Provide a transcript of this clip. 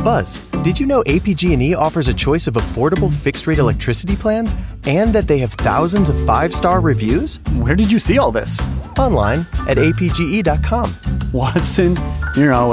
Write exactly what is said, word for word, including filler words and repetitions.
Buzz, did you know A P G and E offers a choice of affordable fixed-rate electricity plans and that they have thousands of five-star reviews? Where did you see all this? Online at A P G E dot com. Watson, you're always